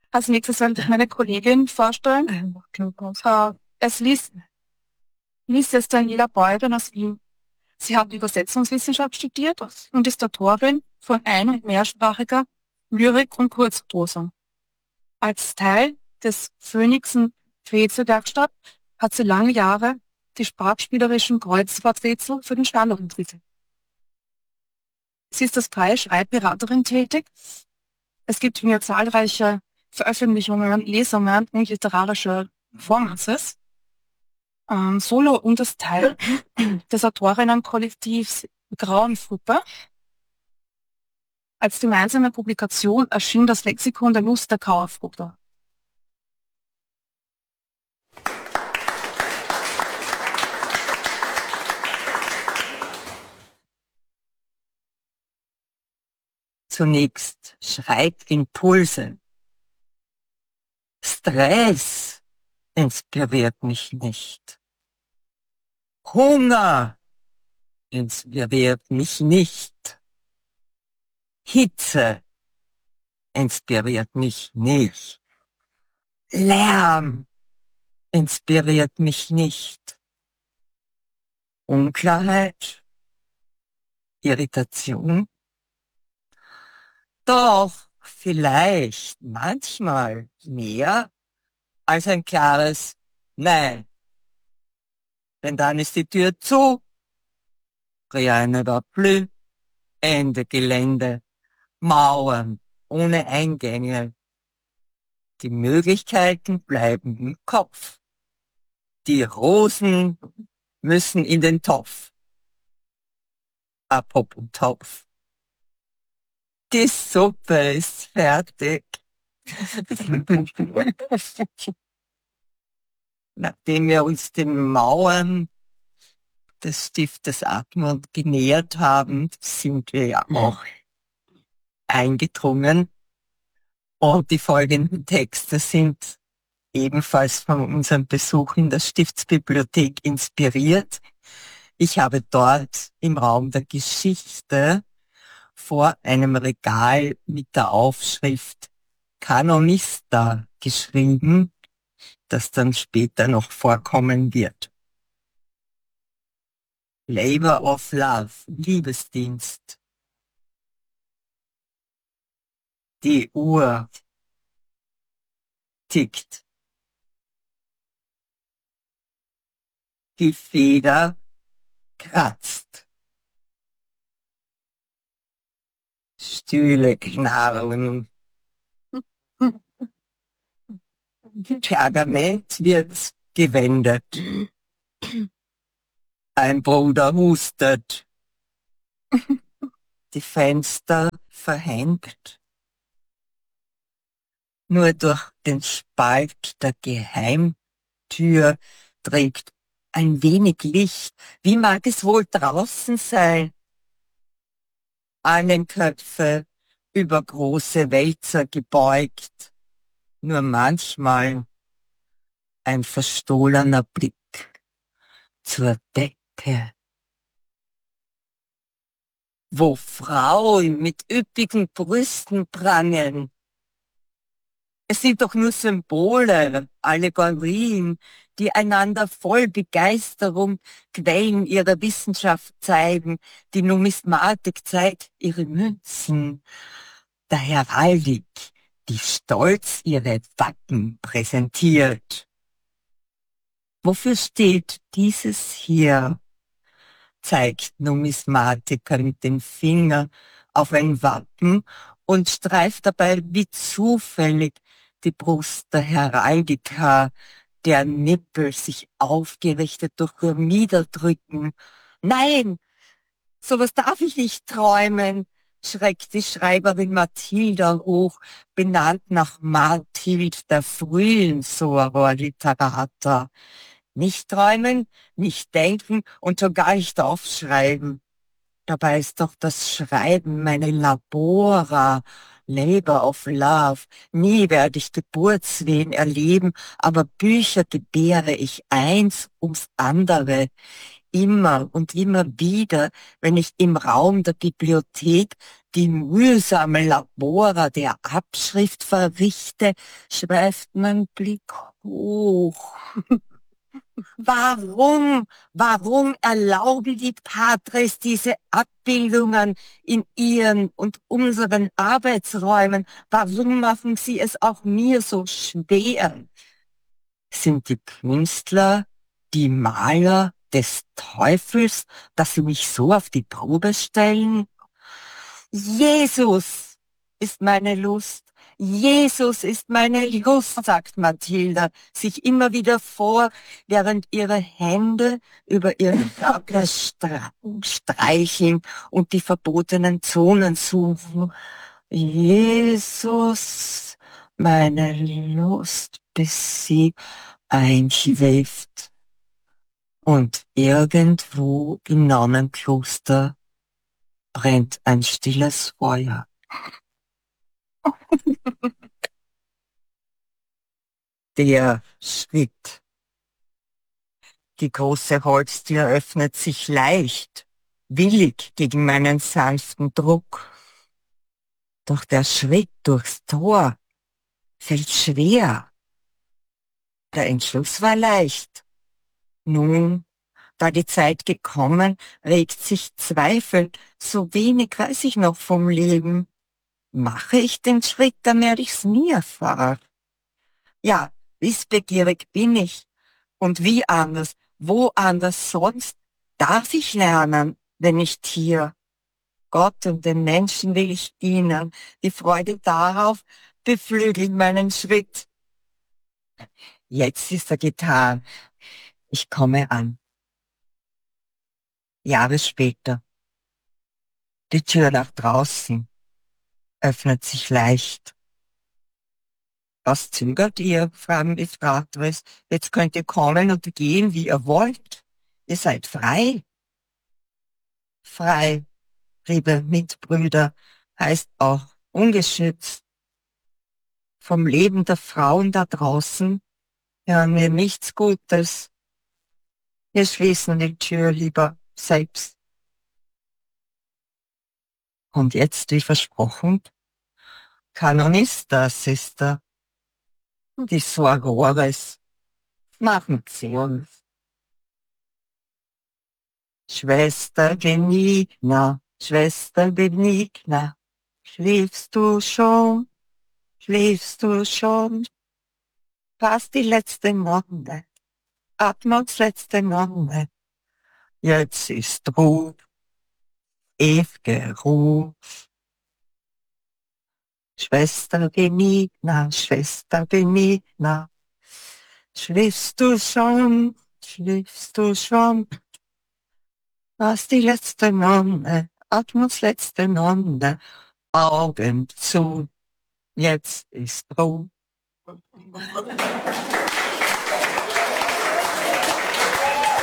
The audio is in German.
Als nächstes werde ich meine Kollegin vorstellen. Es liest jetzt Daniela Beuren aus Wien. Sie hat Übersetzungswissenschaft studiert und ist Autorin von ein- und mehrsprachiger Lyrik und Kurzprosa. Als Teil des Phoenixen Rätselwerkstatt hat sie lange Jahre die sprachspielerischen Kreuzworträtsel für den Standard entwickelt. Sie ist als freie Schreibberaterin tätig. Es gibt mir zahlreiche Veröffentlichungen, Lesungen und literarische Performances. Solo und das Teil des Autorinnenkollektivs Grauenfruppe. Als gemeinsame Publikation erschien das Lexikon der Lust der Grauenfruppe. Zunächst Schreibimpulse. Stress inspiriert mich nicht. Hunger inspiriert mich nicht. Hitze inspiriert mich nicht. Lärm inspiriert mich nicht. Unklarheit, Irritation. Doch vielleicht manchmal mehr als ein klares Nein. Denn dann ist die Tür zu, rien ne va plus, Ende Gelände, Mauern ohne Eingänge. Die Möglichkeiten bleiben im Kopf. Die Rosen müssen in den Topf. Apropos Topf. Die Suppe ist fertig. Nachdem wir uns den Mauern des Stiftes Admont genähert haben, sind wir ja auch eingedrungen. Und die folgenden Texte sind ebenfalls von unserem Besuch in der Stiftsbibliothek inspiriert. Ich habe dort im Raum der Geschichte vor einem Regal mit der Aufschrift Kanonista geschrieben, das dann später noch vorkommen wird. Labor of Love, Liebesdienst. Die Uhr tickt. Die Feder kratzt. Stühle knarren. Pergament wird gewendet. Ein Bruder hustet. Die Fenster verhängt. Nur durch den Spalt der Geheimtür dringt ein wenig Licht. Wie mag es wohl draußen sein? Ahnenköpfe über große Wälzer gebeugt. Nur manchmal ein verstohlener Blick zur Decke. Wo Frauen mit üppigen Brüsten prangen. Es sind doch nur Symbole, Allegorien, die einander voll Begeisterung Quellen ihrer Wissenschaft zeigen. Die Numismatik zeigt ihre Münzen. Der Heraldik, die stolz ihre Wappen präsentiert. Wofür steht dieses hier? Zeigt Numismatiker mit dem Finger auf ein Wappen und streift dabei wie zufällig die Brust der Heraldika, der Nippel sich aufgerichtet durch ihr Niederdrücken. Nein, sowas darf ich nicht träumen, schreckt die Schreiberin Mathilda hoch, benannt nach Marthild der frühen Soror Literata. Nicht träumen, nicht denken und schon gar nicht aufschreiben. Dabei ist doch das Schreiben meine Labora, Labor of Love. Nie werde ich Geburtswehen erleben, aber Bücher gebäre ich eins ums andere. immer und immer wieder, wenn ich im Raum der Bibliothek die mühsame Labora der Abschrift verrichte, schweift mein Blick hoch. Warum erlauben die Patres diese Abbildungen in ihren und unseren Arbeitsräumen? Warum machen sie es auch mir so schwer? Sind die Künstler die Maler des Teufels, dass sie mich so auf die Probe stellen? Jesus ist meine Lust. Jesus ist meine Lust, sagt Mathilda, sich immer wieder vor, während ihre Hände über ihren Körper streicheln und die verbotenen Zonen suchen. Jesus, meine Lust, bis sie einschläft. Und irgendwo im Nonnenkloster brennt ein stilles Feuer. Der Schritt. Die große Holztür öffnet sich leicht, willig gegen meinen sanften Druck. Doch der Schritt durchs Tor fällt schwer. Der Entschluss war leicht. Nun, da die Zeit gekommen, regt sich Zweifel, so wenig weiß ich noch vom Leben. Mache ich den Schritt, dann werde ich's nie erfahren. Ja, wissbegierig bin ich. Und wie anders, wo anders sonst, darf ich lernen, wenn nicht hier. Gott und den Menschen will ich dienen. Die Freude darauf beflügelt meinen Schritt. Jetzt ist er getan. Ich komme an. Jahre später. Die Tür nach draußen öffnet sich leicht. Was zögert ihr? Fragen die Fratres. Jetzt könnt ihr kommen und gehen, wie ihr wollt. Ihr seid frei. Frei, liebe Mitbrüder, heißt auch ungeschützt. Vom Leben der Frauen da draußen hören wir nichts Gutes. Wir schließen die Tür lieber selbst. Und jetzt, wie versprochen, Kanonista, Sister, die Sorgores machen sie uns. Schwester Benigna, Schwester Benigna, schläfst du schon? Schläfst du schon? Fast die letzte Nonne, Atmos letzte Nonne. Jetzt ist Ruhe, ewige Ruhe. Schwester Benigna, Schwester Benigna, schläfst du schon? Schläfst du schon? Fast die letzte Nonne, Atmos letzte Nonne. Augen zu, jetzt ist Ruhe.